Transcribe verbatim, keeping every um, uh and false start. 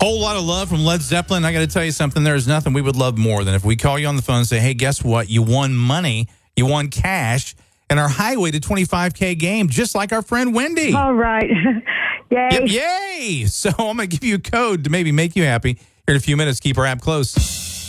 Whole lot of love from Led Zeppelin. I got to tell you something. There's nothing we would love more than if we call you on the phone and say, hey, guess what? You won money. You won cash in our Highway to twenty-five K game, just like our friend Wendy. All right. Yay. Yep, yay. So I'm going to give you a code to maybe make you happy. Here in a few minutes. Keep our app close.